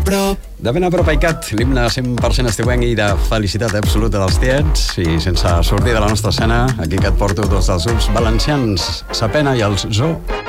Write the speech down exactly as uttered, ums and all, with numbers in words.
prop. De ben a prop iCat, l'himne cent per cent estiuenc i de felicitat absoluta dels tiets. I sense sortir de la nostra escena, aquí que et porto tots els grups valencians, Sapena i els Zoo.